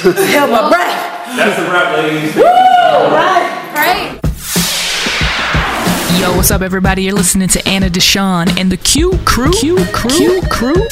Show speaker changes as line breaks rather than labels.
Held my breath.
That's the rap, ladies.
Woo! Right.
Yo, what's up, everybody? You're listening to Anna Deshawn and the Q Crew.